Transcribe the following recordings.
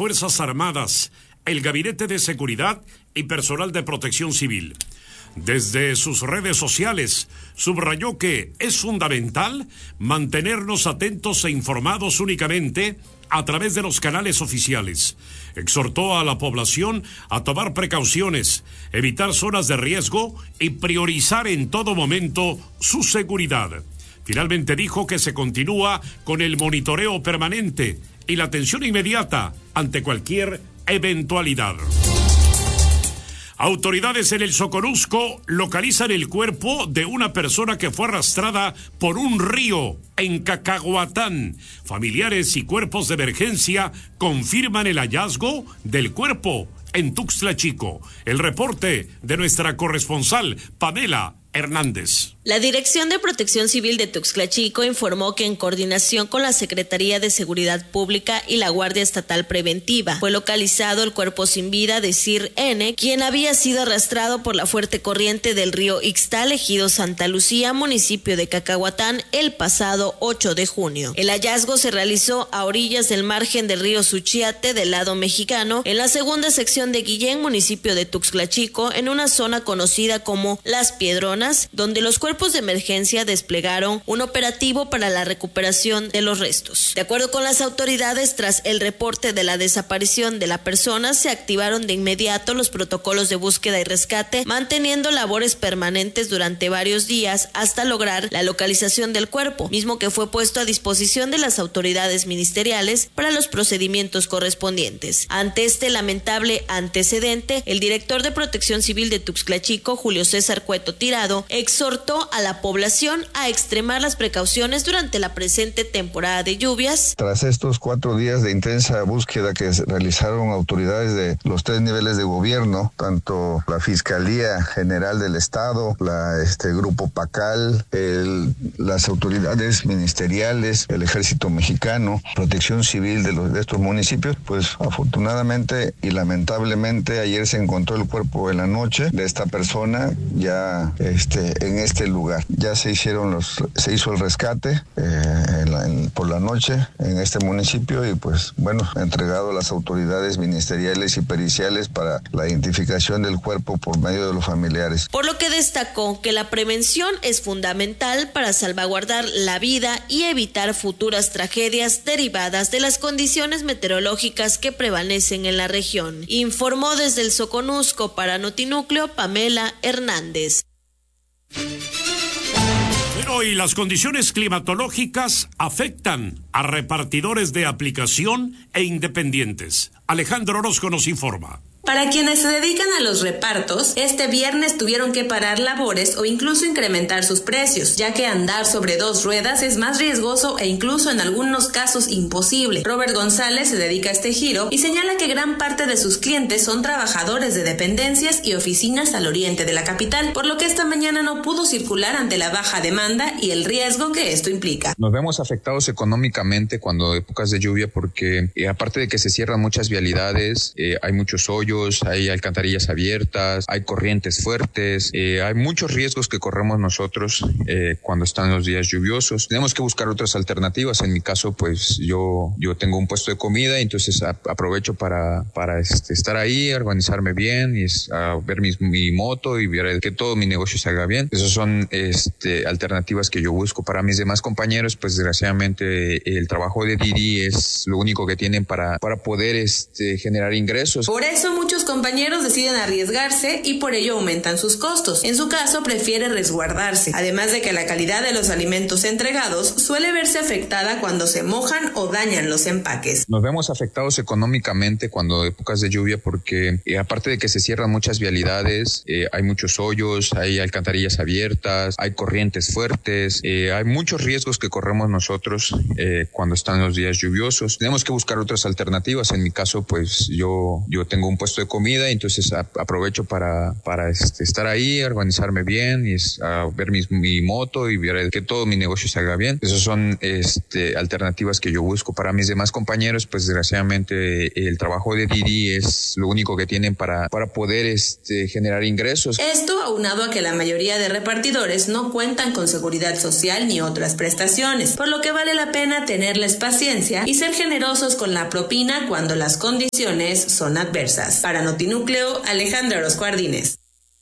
Fuerzas Armadas, el Gabinete de Seguridad y personal de Protección Civil. Desde sus redes sociales, subrayó que es fundamental mantenernos atentos e informados únicamente a través de los canales oficiales. Exhortó a la población a tomar precauciones, evitar zonas de riesgo y priorizar en todo momento su seguridad. Finalmente dijo que se continúa con el monitoreo permanente y la atención inmediata ante cualquier eventualidad. Autoridades en el Soconusco localizan el cuerpo de una persona que fue arrastrada por un río en Cacahuatán. Familiares y cuerpos de emergencia confirman el hallazgo del cuerpo en Tuxtla Chico. El reporte de nuestra corresponsal Pamela Hernández. La Dirección de Protección Civil de Tuxtla Chico informó que en coordinación con la Secretaría de Seguridad Pública y la Guardia Estatal Preventiva fue localizado el cuerpo sin vida de Sir N., quien había sido arrastrado por la fuerte corriente del río Ixtal, ejido Santa Lucía, municipio de Cacahuatán, el pasado 8 de junio. El hallazgo se realizó a orillas del margen del río Suchiate del lado mexicano, en la segunda sección de Guillén, municipio de Tuxtla Chico, en una zona conocida como Las Piedronas, donde los cuerpos de emergencia desplegaron un operativo para la recuperación de los restos. De acuerdo con las autoridades, tras el reporte de la desaparición de la persona, se activaron de inmediato los protocolos de búsqueda y rescate, manteniendo labores permanentes durante varios días hasta lograr la localización del cuerpo, mismo que fue puesto a disposición de las autoridades ministeriales para los procedimientos correspondientes. Ante este lamentable antecedente, el director de Protección Civil de Tuxtla Chico, Julio César Cueto Tirado, exhortó a la población a extremar las precauciones durante la presente temporada de lluvias. Tras estos 4 días de intensa búsqueda que realizaron autoridades de los 3 niveles de gobierno, tanto la Fiscalía General del Estado, Grupo PACAL, las autoridades ministeriales, el Ejército Mexicano, Protección Civil de estos municipios, pues afortunadamente y lamentablemente ayer se encontró el cuerpo en la noche de esta persona ya en este lugar. Ya se hizo el rescate por la noche en este municipio y pues bueno, entregado a las autoridades ministeriales y periciales para la identificación del cuerpo por medio de los familiares. Por lo que destacó que la prevención es fundamental para salvaguardar la vida y evitar futuras tragedias derivadas de las condiciones meteorológicas que prevalecen en la región. Informó desde el Soconusco para Notinúcleo Pamela Hernández. Pero y las condiciones climatológicas afectan a repartidores de aplicación e independientes. Alejandro Orozco nos informa. Para quienes se dedican a los repartos, este viernes tuvieron que parar labores o incluso incrementar sus precios, ya que andar sobre 2 ruedas es más riesgoso e incluso en algunos casos imposible. Robert González se dedica a este giro y señala que gran parte de sus clientes son trabajadores de dependencias y oficinas al oriente de la capital, por lo que esta mañana no pudo circular ante la baja demanda y el riesgo que esto implica. Nos vemos afectados económicamente cuando épocas de lluvia porque aparte de que se cierran muchas vialidades, hay muchos hoyos, hay alcantarillas abiertas, hay corrientes fuertes, hay muchos riesgos que corremos nosotros cuando están los días lluviosos. Tenemos que buscar otras alternativas. En mi caso, pues yo tengo un puesto de comida, entonces aprovecho para estar ahí, organizarme bien y ver mi moto y ver que todo mi negocio se haga bien. Esas son alternativas que yo busco. Para mis demás compañeros, pues desgraciadamente el trabajo de Didi es lo único que tienen para poder generar ingresos. Por eso muchos compañeros deciden arriesgarse y por ello aumentan sus costos. En su caso, prefiere resguardarse. Además de que la calidad de los alimentos entregados suele verse afectada cuando se mojan o dañan los empaques. Nos vemos afectados económicamente cuando épocas de lluvia porque aparte de que se cierran muchas vialidades, hay muchos hoyos, hay alcantarillas abiertas, hay corrientes fuertes, hay muchos riesgos que corremos nosotros cuando están los días lluviosos. Tenemos que buscar otras alternativas. En mi caso, pues yo tengo un puesto puesto de comida, y entonces aprovecho para estar ahí, organizarme bien y ver mi moto y ver que todo mi negocio salga bien. Esas son alternativas que yo busco. Para mis demás compañeros, pues desgraciadamente el trabajo de Didi es lo único que tienen para poder generar ingresos. Esto aunado a que la mayoría de repartidores no cuentan con seguridad social ni otras prestaciones, por lo que vale la pena tenerles paciencia y ser generosos con la propina cuando las condiciones son adversas. Para Notinúcleo, Alejandra Orozco Ardínez.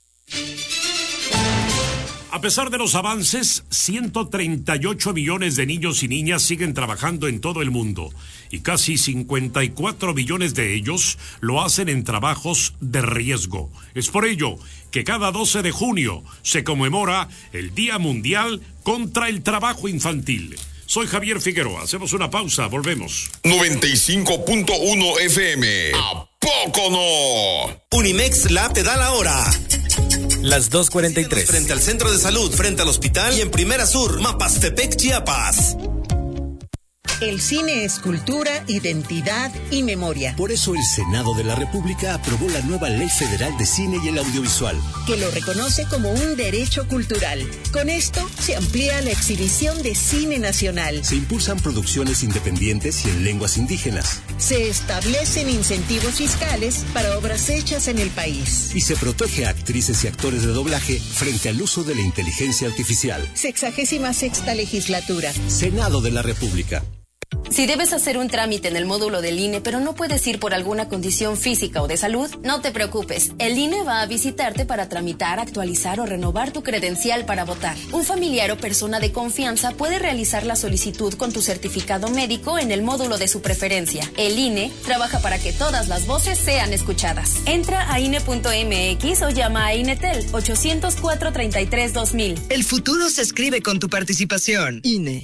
A pesar de los avances, 138 millones de niños y niñas siguen trabajando en todo el mundo y casi 54 millones de ellos lo hacen en trabajos de riesgo. Es por ello que cada 12 de junio se conmemora el Día Mundial contra el Trabajo Infantil. Soy Javier Figueroa. Hacemos una pausa. Volvemos. 95.1 FM. ¿A poco no? Unimex Lab te da la hora. Las 2:43. Frente al centro de salud, frente al hospital y en Primera Sur, Mapastepec, Chiapas. El cine es cultura, identidad y memoria. Por eso el Senado de la República aprobó la nueva Ley Federal de Cine y el Audiovisual, que lo reconoce como un derecho cultural. Con esto se amplía la exhibición de cine nacional. Se impulsan producciones independientes y en lenguas indígenas. Se establecen incentivos fiscales para obras hechas en el país. Y se protege a actrices y actores de doblaje frente al uso de la inteligencia artificial. 66ª legislatura. Senado de la República. Si debes hacer un trámite en el módulo del INE, pero no puedes ir por alguna condición física o de salud, no te preocupes. El INE va a visitarte para tramitar, actualizar o renovar tu credencial para votar. Un familiar o persona de confianza puede realizar la solicitud con tu certificado médico en el módulo de su preferencia. El INE trabaja para que todas las voces sean escuchadas. Entra a INE.mx o llama a INETEL 804-33-2000. El futuro se escribe con tu participación. INE.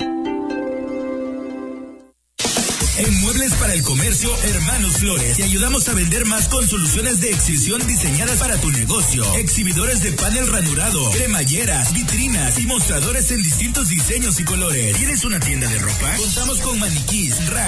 En Muebles para el Comercio, Hermanos Flores, te ayudamos a vender más con soluciones de exhibición diseñadas para tu negocio. Exhibidores de panel ranurado, cremalleras, vitrinas y mostradores en distintos diseños y colores. ¿Tienes una tienda de ropa? Contamos con maniquís,